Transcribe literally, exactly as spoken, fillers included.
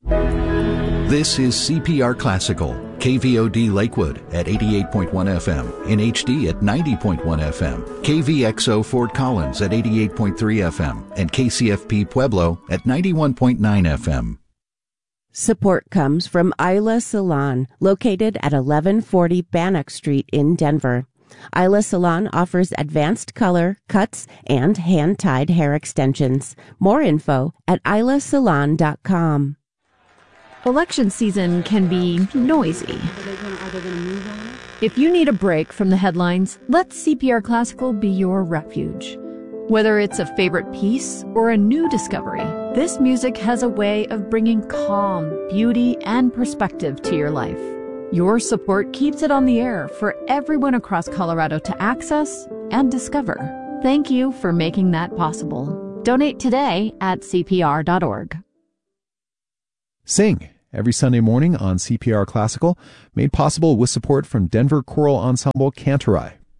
This is C P R Classical, K V O D Lakewood at eighty-eight point one F M, in H D at ninety point one F M, K V X O Fort Collins at eighty-eight point three F M, and K C F P Pueblo at ninety-one point nine F M. Support comes from Isla Salon, located at eleven forty Bannock Street in Denver. Isla Salon offers advanced color, cuts, and hand-tied hair extensions. More info at isla salon dot com. Election season can be noisy. If you need a break from the headlines, let C P R Classical be your refuge. Whether it's a favorite piece or a new discovery, this music has a way of bringing calm, beauty, and perspective to your life. Your support keeps it on the air for everyone across Colorado to access and discover. Thank you for making that possible. Donate today at C P R dot org. Sing every Sunday morning on C P R Classical, made possible with support from Denver Choral Ensemble Cantorai,